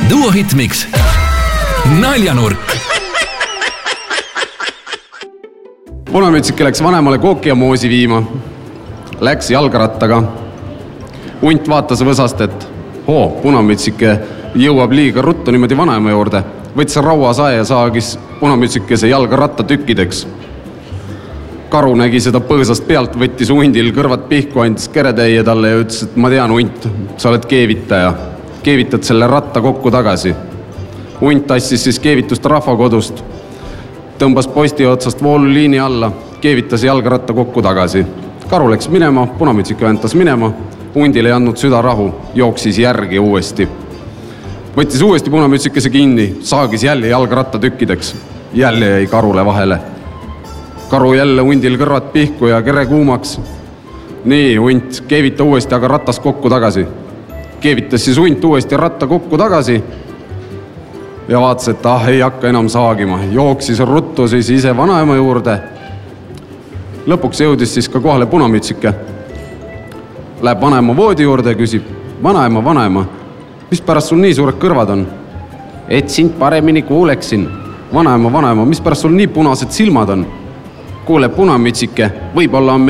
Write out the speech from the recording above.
Duo Hitmix. Naljanurk. Punamütsike läks vanemale kooki ja moosi viima. Läks jalgrattaga. Hunt vaatas võsast, et punamütsike jõuab liiga ruttu niimoodi vanaema juurde. Võttis rauasae ja saagis punamütsikese jalgratta tükkideks. Karu nägi seda põõsast pealt, võttis hundil kõrvad pihku, andis keretäie talle ja ütles, et ma tean, hunt, sa oled keevitaja. Keevitad selle ratta kokku tagasi. Hunt tassis siis keevitust rahvakodust, tõmbas posti otsast vooluliini alla, keevitas jalgratta kokku tagasi. Karu läks minema, punamütsike ventas minema, hundil ei andnud süda rahu, jooksis järgi uuesti. Võttis uuesti punamütsikese kinni, saagis jälle jalgratta tükkideks. Jälle jäi karule vahele. Karu jälle hundil kõrvad pihku ja kere kuumaks. Nii, hunt, keevita uuesti, aga ratas kokku tagasi. Keevitas siis hunt uuesti ratta kokku tagasi ja vaatas, et ei hakka enam saagima. Jooksis ruttu siis ise vanaema juurde. Lõpuks jõudis siis ka kohale punamütsike. Läheb vanaema voodi juurde ja küsib, vanaema, mis pärast sul nii suured kõrvad on? Et sind paremini kuuleksin. Vanaema, mis pärast sul nii punased silmad on? Kuule, punamütsike, võib-olla on